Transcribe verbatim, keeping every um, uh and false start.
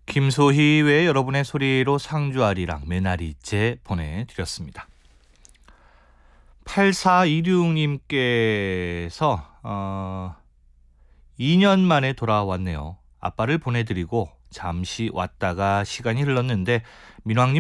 김소희 외에 여러분의 소리로 상주아리랑 메나리째 보내드렸습니다. 팔사이육님께서 어, 이 년 만에 돌아왔네요. 아빠를 보내드리고 잠시 왔다가 시간이 흘렀는데 민왕님